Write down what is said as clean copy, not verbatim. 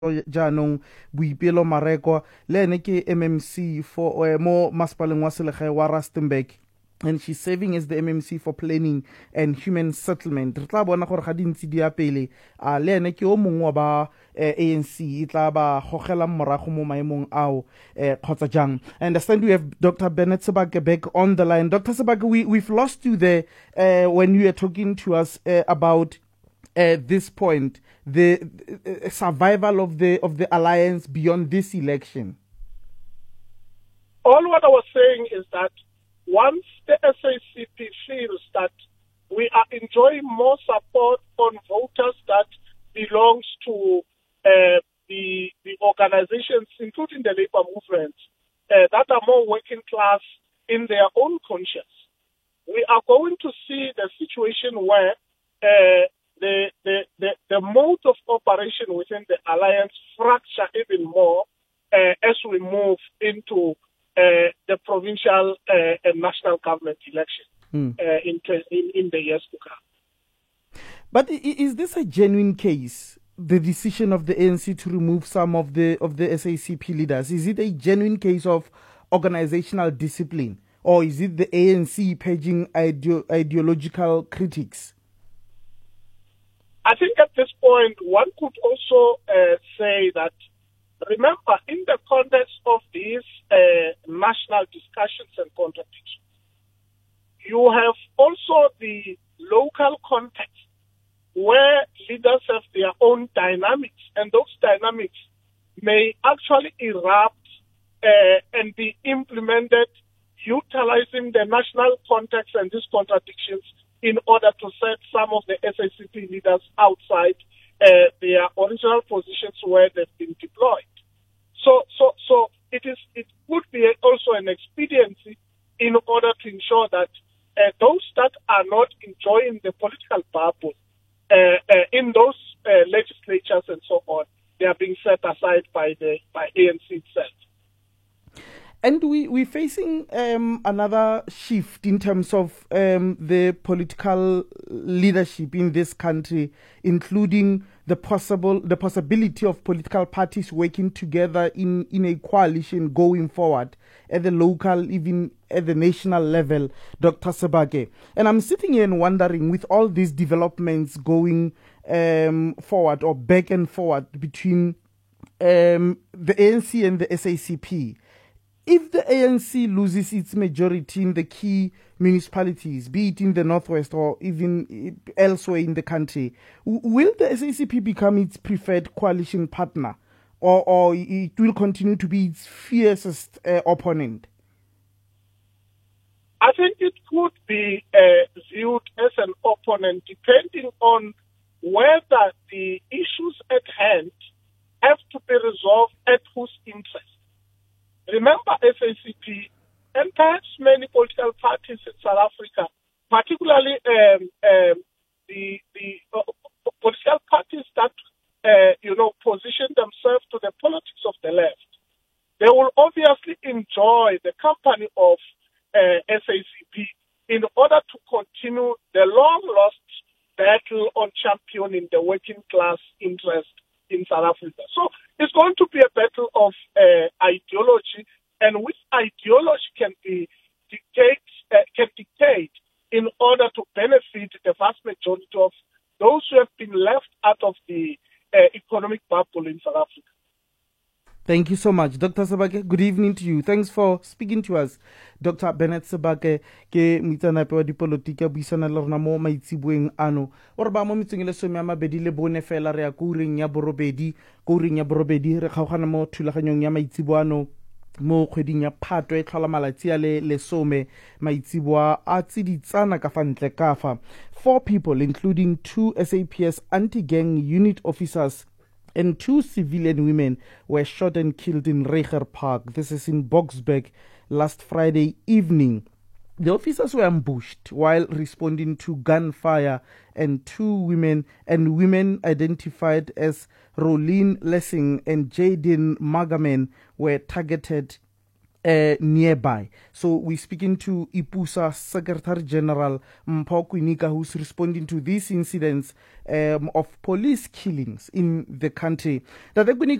jaanong Boipelo Marekwa le ene ke MMC for mo masepaleng wa selegae wa Rustenburg, and she's serving as the MMC for Planning and Human Settlement. Re tla bona gore ga di ntse di apele le ene ke o mongwe wa ba ANC e tla ba gogela morago mo maemong ao kgotsa jang. I understand we have Dr. Bennett Sebake back on the line. Dr. Sebake, we've lost you there when you were talking to us about this point, the survival of the alliance beyond this election. All what I was saying is that once the SACP feels that we are enjoying more support on voters that belongs to the organizations, including the labor movement, that are more working class in their own conscience, we are going to see the situation where the mode of operation within the alliance fracture even more as we move into the provincial and national government election in the years to come. But is this a genuine case, the decision of the ANC to remove some of the SACP leaders? Is it a genuine case of organizational discipline, or is it the ANC purging ideological critics? I think at this point, one could also say that, remember, in the context of these national discussions and contradictions, you have also the local context where leaders have their own dynamics, and those dynamics may actually erupt and be implemented utilizing the national context and these contradictions in order to set some of the SACP leaders outside their original positions where they've been deployed. So it would be also an expediency in order to ensure that those that are not enjoying the political bubble in those legislatures and so on, they are being set aside by ANC itself. And we're facing another shift in terms of the political leadership in this country, including the possibility of political parties working together in a coalition going forward at the local, even at the national level, Dr. Sebake. And I'm sitting here and wondering, with all these developments going forward or back and forward between the ANC and the SACP, if the ANC loses its majority in the key municipalities, be it in the northwest or even elsewhere in the country, will the SACP become its preferred coalition partner, or it will continue to be its fiercest opponent? I think it could be viewed as an opponent depending on whether the issues at hand have to be resolved at whose interest. Remember, SACP and perhaps many political parties in South Africa, particularly the political parties that position themselves to the politics of the left, they will obviously enjoy the company of SACP in order to continue the long-lost battle on championing the working class interest in South Africa. So it's going to be a battle of ideology, and which ideology can dictate in order to benefit the vast majority of those who have been left out of the economic bubble in South Africa. Thank you so much, Dr. Sebake. Good evening to you. Thanks for speaking to us, Dr. Bennett Sebake, ke moitseanape wa dipolotiki a buisana le rona mo maitsibueng ano. O re ba mo metseng le some ya mabedi le bone fela re ya ko ureng ya borobedi re kgaogana mo thulaganyong ya maitsibo ano mo kgweding ya Phatwe e tlhola malatsi a le lesome maitsiboa a tsiditsana ka fa ntle ka fa. 4 people, including 2 SAPS anti-gang unit officers and 2 civilian women, were shot and killed in Reiger Park. This is in Boksburg last Friday evening. The officers were ambushed while responding to gunfire, and 2 women identified as Rolene Lessing and Jaden Magaman were targeted nearby. So we're speaking to IPUSA Secretary General Mpho Kwinika, who's responding to these incidents of police killings in the country.